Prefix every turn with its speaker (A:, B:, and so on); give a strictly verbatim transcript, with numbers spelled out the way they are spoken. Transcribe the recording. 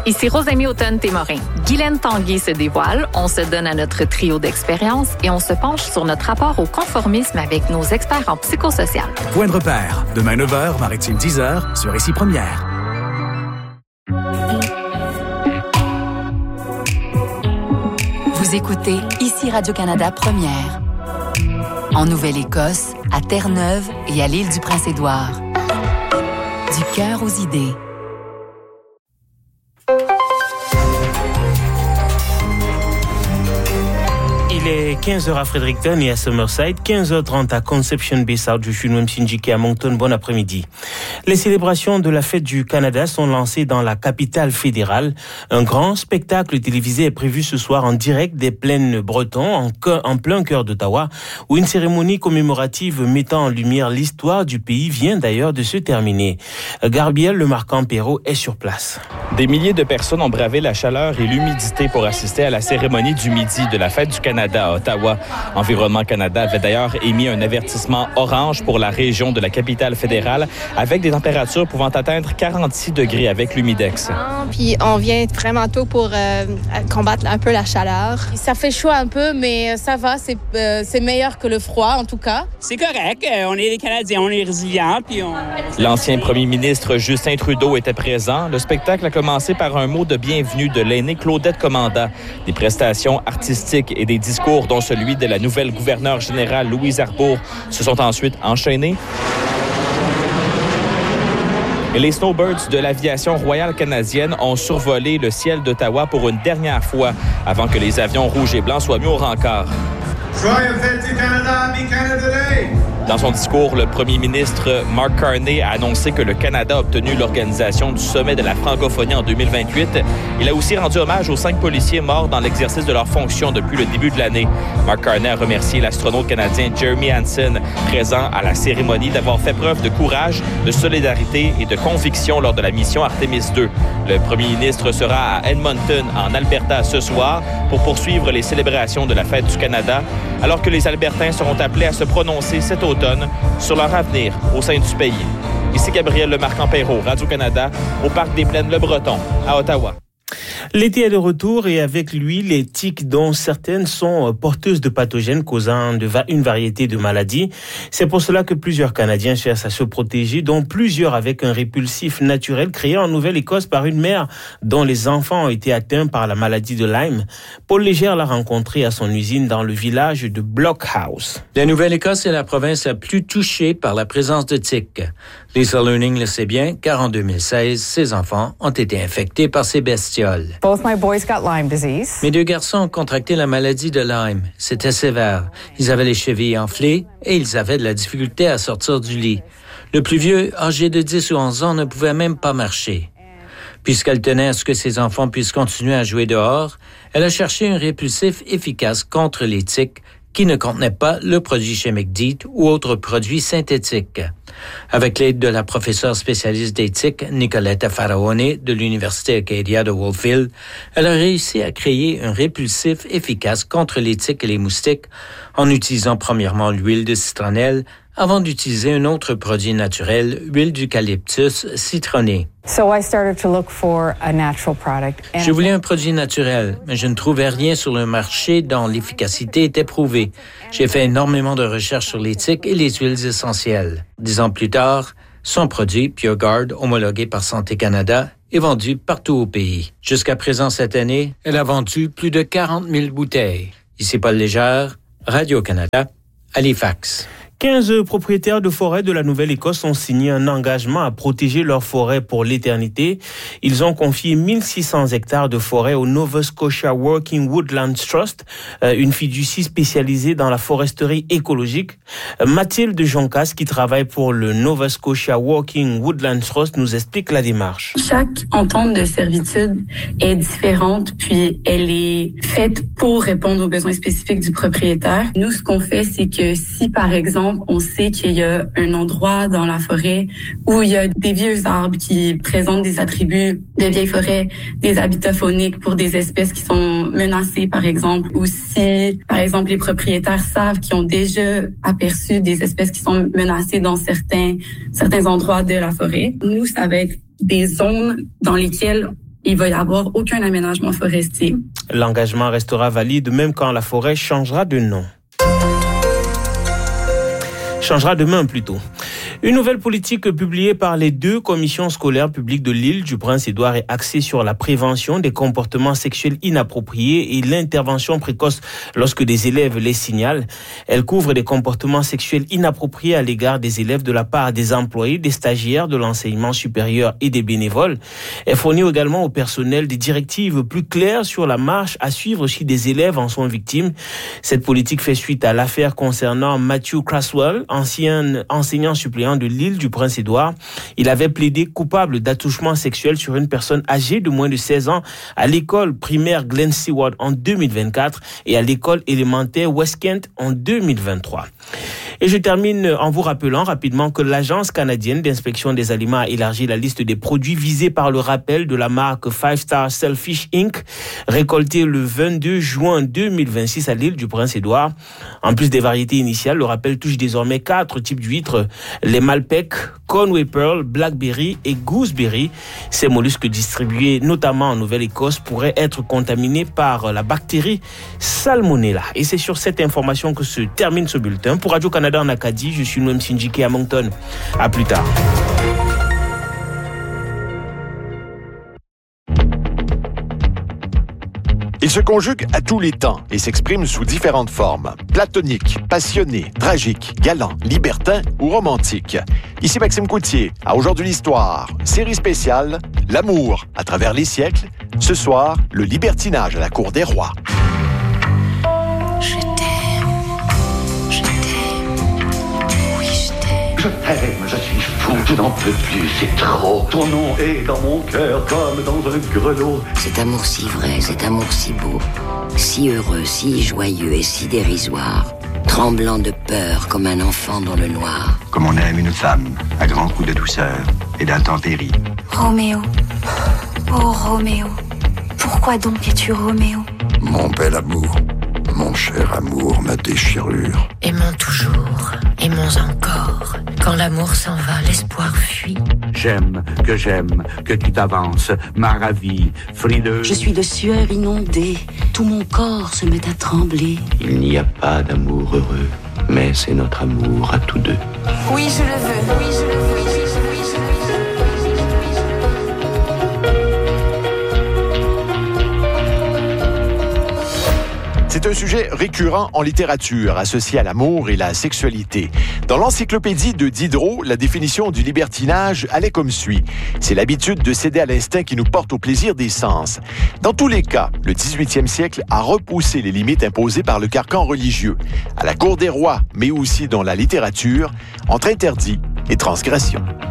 A: Ici Rosemie Automne-Témorin. Guylaine Tanguay se dévoile, on se donne à notre trio d'expérience et on se penche sur notre rapport au conformisme avec nos experts en psychosocial.
B: Point de repère, demain neuf heures, Maritime dix heures, sur Ici Première.
C: Vous écoutez Ici Radio-Canada Première. En Nouvelle-Écosse, à Terre-Neuve et à l'île du Prince-Édouard. Du cœur aux idées.
D: Il est quinze heures à Fredericton et à Summerside, quinze heures trente à Conception Bay South. Je suis Noam Sinjiki à Moncton. Bon après-midi. Les célébrations de la fête du Canada sont lancées dans la capitale fédérale. Un grand spectacle télévisé est prévu ce soir en direct des plaines bretons, en, co- en plein cœur d'Ottawa, où une cérémonie commémorative mettant en lumière l'histoire du pays vient d'ailleurs de se terminer. Garbiel Le Marcamp-Perrault est sur place.
E: Des milliers de personnes ont bravé la chaleur et l'humidité pour assister à la cérémonie du midi de la fête du Canada à Ottawa. Environnement Canada avait d'ailleurs émis un avertissement orange pour la région de la capitale fédérale avec des températures pouvant atteindre quarante-six degrés avec l'humidex.
F: Puis on vient vraiment tôt pour euh, combattre un peu la chaleur.
G: Ça fait chaud un peu, mais ça va, c'est, euh, c'est meilleur que le froid en tout cas.
H: C'est correct, on est des Canadiens, on est résilients. Puis on...
E: L'ancien premier ministre Justin Trudeau était présent. Le spectacle a commencé par un mot de bienvenue de l'aînée Claudette Commanda. Des prestations artistiques et des discours, dont celui de la nouvelle gouverneure générale Louise Arbour, se sont ensuite enchaînés. Et les Snowbirds de l'aviation royale canadienne ont survolé le ciel d'Ottawa pour une dernière fois avant que les avions rouges et blancs soient mis au rencard. Dans son discours, le premier ministre Mark Carney a annoncé que le Canada a obtenu l'organisation du sommet de la francophonie en deux mille vingt-huit. Il a aussi rendu hommage aux cinq policiers morts dans l'exercice de leurs fonctions depuis le début de l'année. Mark Carney a remercié l'astronaute canadien Jeremy Hansen, présent à la cérémonie, d'avoir fait preuve de courage, de solidarité et de conviction lors de la mission Artemis deux. Le premier ministre sera à Edmonton, en Alberta, ce soir pour poursuivre les célébrations de la fête du Canada, alors que les Albertains seront appelés à se prononcer cet automne sur leur avenir au sein du pays. Ici Gabriel Le Marcamp-Perrault, Radio-Canada, au Parc des Plaines Le Breton, à Ottawa.
D: L'été est de retour et avec lui, les tiques dont certaines sont porteuses de pathogènes causant de va- une variété de maladies. C'est pour cela que plusieurs Canadiens cherchent à se protéger, dont plusieurs avec un répulsif naturel créé en Nouvelle-Écosse par une mère dont les enfants ont été atteints par la maladie de Lyme. Paul Légère l'a rencontré à son usine dans le village de Blockhouse.
I: La Nouvelle-Écosse est la province la plus touchée par la présence de tiques. Lisa Learning le sait bien, car en deux mille seize, ses enfants ont été infectés par ces bestioles.
J: Both my boys got Lyme disease.
I: Mes deux garçons ont contracté la maladie de Lyme. C'était sévère. Ils avaient les chevilles enflées et ils avaient de la difficulté à sortir du lit. Le plus vieux, âgé de dix ou onze ans, ne pouvait même pas marcher. Puisqu'elle tenait à ce que ses enfants puissent continuer à jouer dehors, elle a cherché un répulsif efficace contre les tiques qui ne contenait pas le produit chimique D E E T ou autre produit synthétique. Avec l'aide de la professeure spécialiste des tiques, Nicoletta Faraone, de l'Université Acadia de Wolfville, elle a réussi à créer un répulsif efficace contre les tiques et les moustiques en utilisant premièrement l'huile de citronnelle avant d'utiliser un autre produit naturel, l'huile d'eucalyptus citronnée.
J: So I started to look for a natural product.
I: Je voulais un produit naturel, mais je ne trouvais rien sur le marché dont l'efficacité était prouvée. J'ai fait énormément de recherches sur les tiques et les huiles essentielles. Dix ans plus tard, son produit, PureGuard, homologué par Santé Canada, est vendu partout au pays. Jusqu'à présent cette année, elle a vendu plus de quarante mille bouteilles. Ici Paul Légère, Radio-Canada, Halifax.
D: quinze propriétaires de forêts de la Nouvelle-Écosse ont signé un engagement à protéger leurs forêts pour l'éternité. Ils ont confié mille six cents hectares de forêt au Nova Scotia Working Woodlands Trust, une fiducie spécialisée dans la foresterie écologique. Mathilde Joncas, qui travaille pour le Nova Scotia Working Woodlands Trust, nous explique la démarche.
K: Chaque entente de servitude est différente, puis elle est faite pour répondre aux besoins spécifiques du propriétaire. Nous, ce qu'on fait, c'est que si, par exemple, on sait qu'il y a un endroit dans la forêt où il y a des vieux arbres qui présentent des attributs de vieilles forêts, des habitats fauniques pour des espèces qui sont menacées, par exemple, ou si, par exemple, les propriétaires savent qu'ils ont déjà aperçu des espèces qui sont menacées dans certains, certains endroits de la forêt. Nous, ça va être des zones dans lesquelles il va y avoir aucun aménagement forestier.
D: L'engagement restera valide même quand la forêt changera de nom. Changera demain plutôt. Une nouvelle politique publiée par les deux commissions scolaires publiques de l'île du Prince-Édouard est axée sur la prévention des comportements sexuels inappropriés et l'intervention précoce lorsque des élèves les signalent. Elle couvre des comportements sexuels inappropriés à l'égard des élèves de la part des employés, des stagiaires de l'enseignement supérieur et des bénévoles. Elle fournit également au personnel des directives plus claires sur la marche à suivre si des élèves en sont victimes. Cette politique fait suite à l'affaire concernant Matthew Craswell, ancien enseignant suppléant de l'île du Prince-Édouard. Il avait plaidé coupable d'attouchement sexuel sur une personne âgée de moins de seize ans à l'école primaire Glen Seward en deux mille vingt-quatre et à l'école élémentaire West Kent en deux mille vingt-trois. Et je termine en vous rappelant rapidement que l'Agence canadienne d'inspection des aliments a élargi la liste des produits visés par le rappel de la marque Five Star Selfish Incorporated, récolté le vingt-deux juin deux mille vingt-six à l'île du Prince-Édouard. En plus des variétés initiales, le rappel touche désormais quatre types d'huîtres, les Malpec, Conway Pearl, Blackberry et Gooseberry. Ces mollusques distribués notamment en Nouvelle-Écosse pourraient être contaminés par la bactérie Salmonella. Et c'est sur cette information que se termine ce bulletin. Pour Radio-Canada en Acadie, je suis Noem Sindjike à Moncton. À plus tard.
L: Il se conjugue à tous les temps et s'exprime sous différentes formes. Platonique, passionné, tragique, galant, libertin ou romantique. Ici Maxime Coutier, à Aujourd'hui l'Histoire, série spéciale, l'amour à travers les siècles. Ce soir, le libertinage à la cour des rois.
M: Je t'aime, je t'aime, oui je t'aime.
N: Je t'aime, je suis fou, je n'en peux plus, c'est trop. Ton nom est dans mon cœur comme dans un grelot.
O: Cet amour si vrai, cet amour si beau, si heureux, si joyeux et si dérisoire, tremblant de peur comme un enfant dans le noir.
P: Comme on aime une femme, à grands coups de douceur et d'intempéries.
M: Roméo, oh Roméo, pourquoi donc es-tu Roméo?
P: Mon bel amour, mon cher amour, ma déchirure.
Q: Aimons toujours, aimons encore. Quand l'amour s'en va, l'espoir fuit.
R: J'aime, que j'aime, que tu t'avances, ma ravie, frileuse.
S: Je suis de sueur inondée, tout mon corps se met à trembler.
N: Il n'y a pas d'amour heureux, mais c'est notre amour à tous deux.
M: Oui, je le veux, oui, je le veux.
L: C'est un sujet récurrent en littérature, associé à l'amour et la sexualité. Dans l'encyclopédie de Diderot, la définition du libertinage allait comme suit. C'est l'habitude de céder à l'instinct qui nous porte au plaisir des sens. Dans tous les cas, le dix-huitième siècle a repoussé les limites imposées par le carcan religieux, à la cour des rois, mais aussi dans la littérature, entre interdit et transgression.